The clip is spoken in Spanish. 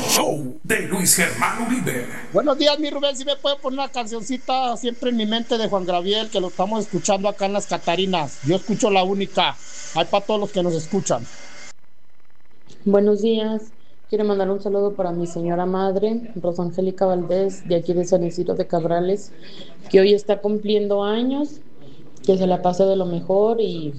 show de Luis Germán Uribe. Buenos días, mi Rubén. Si me puede poner una cancioncita siempre en mi mente de Juan Gabriel, que lo estamos escuchando acá en las Catarinas. Yo escucho la única. Hay para todos los que nos escuchan. Buenos días. Quiero mandar un saludo para mi señora madre, Rosa Angélica Valdés, de aquí de San Isidro de Cabrales, que hoy está cumpliendo años, que se la pase de lo mejor y